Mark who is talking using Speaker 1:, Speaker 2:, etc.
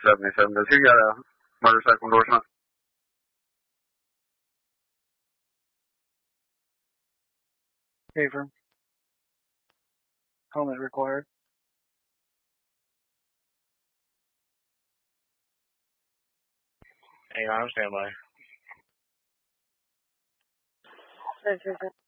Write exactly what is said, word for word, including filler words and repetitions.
Speaker 1: seventy-seven. Does he got a motorcycle endorsement?
Speaker 2: Paper. Helmet required.
Speaker 3: Hang on, I'm standby.